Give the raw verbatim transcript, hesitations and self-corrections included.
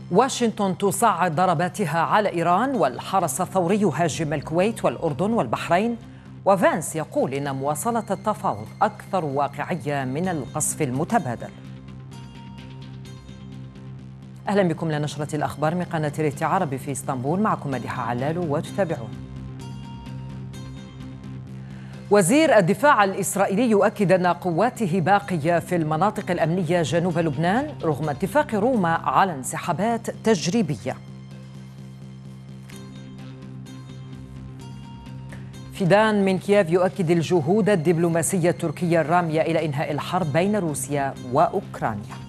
واشنطن تصعد ضرباتها على إيران، والحرس الثوري يهاجم الكويت والأردن والبحرين، وفانس يقول إن مواصلة التفاوض أكثر واقعية من القصف المتبادل. أهلا بكم لنشرة الأخبار من قناة ريت عربي في اسطنبول، معكم مديحة علال وتتابعون. وزير الدفاع الإسرائيلي يؤكد أن قواته باقية في المناطق الأمنية جنوب لبنان رغم اتفاق روما على انسحابات تجريبية. فيدان من كييف يؤكد الجهود الدبلوماسية التركية الرامية إلى إنهاء الحرب بين روسيا وأوكرانيا.